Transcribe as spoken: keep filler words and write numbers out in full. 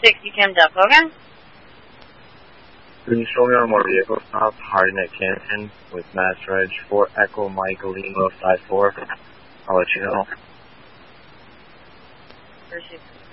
six, you came up, okay? Can you show me on more vehicle stop, Hardin at Canton with Mass Reg for Echo Mike Lima five four. I'll let you know. Appreciate it.